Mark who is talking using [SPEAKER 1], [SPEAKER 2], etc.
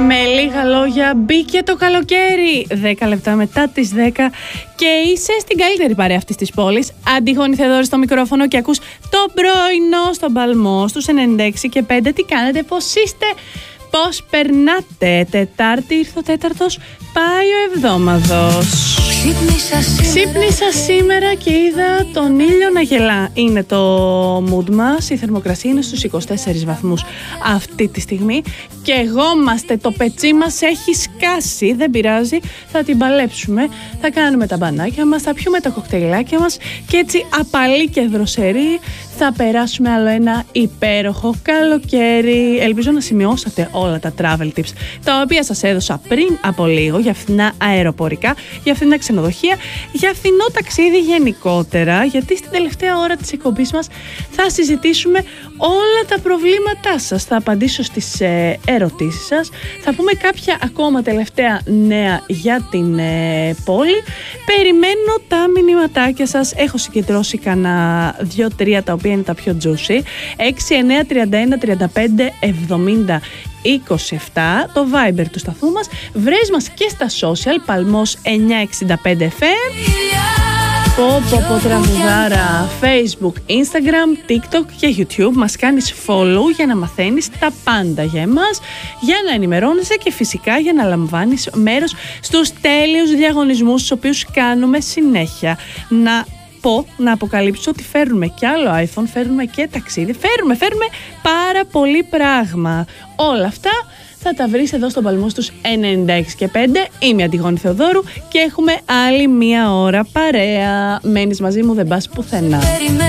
[SPEAKER 1] Με λίγα λόγια, μπήκε το καλοκαίρι. 10 λεπτά μετά τις 10 και είσαι στην καλύτερη παρέα αυτής της πόλης. Αντιγόνη Θεοδόρη στο μικρόφωνο και ακούς το πρωινό στον Παλμό στους 96 και 5. Τι κάνετε, πώς είστε, πώς περνάτε? Τετάρτη ήρθε ο τέταρτος, πάει ο εβδόμαδος. Ξύπνησα σήμερα και είδα τον ήλιο να γελά. Είναι το mood μας. Η θερμοκρασία είναι στους 24 βαθμούς αυτή τη στιγμή. Και εγώμαστε, το πετσί μας έχει σκάσει. Δεν πειράζει, θα την παλέψουμε. Θα κάνουμε τα μπανάκια μας, θα πιούμε τα κοκτέιλάκια μας. Και έτσι απαλή και δροσερή θα περάσουμε άλλο ένα υπέροχο καλοκαίρι. Ελπίζω να σημειώσατε όλα τα travel tips τα οποία σας έδωσα πριν από λίγο για φθηνά αεροπορικά, για φθηνά ξενοδοχεία, για φθηνό ταξίδι γενικότερα, γιατί στην τελευταία ώρα της εκπομπής μας θα συζητήσουμε όλα τα προβλήματά σας. Θα απαντήσω στις ερωτήσεις σας, θα πούμε κάποια ακόμα τελευταία νέα για την πόλη. Περιμένω τα μηνυματάκια σας. Έχω συγκεντρώσει κανένα 2-3 τα οποία είναι τα πιο juicy. 6, 9, 31, 35, 70 27, το Viber του σταθμού μας. Βρες μας και στα social, Παλμός 965 FM. Πω τραγουδάρα. Facebook, Instagram, TikTok και YouTube. Μας κάνεις follow για να μαθαίνεις τα πάντα για εμάς, για να ενημερώνεσαι και φυσικά για να λαμβάνεις μέρος στους τέλειους διαγωνισμούς τους οποίους κάνουμε συνέχεια. Να αποκαλύψω ότι φέρνουμε και άλλο iPhone, φέρνουμε και ταξίδι, φέρνουμε πάρα πολύ πράγμα. Όλα αυτά θα τα βρεις εδώ στον Παλμό στους 96 και 5. Είμαι η Αντιγόνη Θεοδόρου και έχουμε άλλη μία ώρα παρέα. Μένεις μαζί μου, δεν πας πουθενά.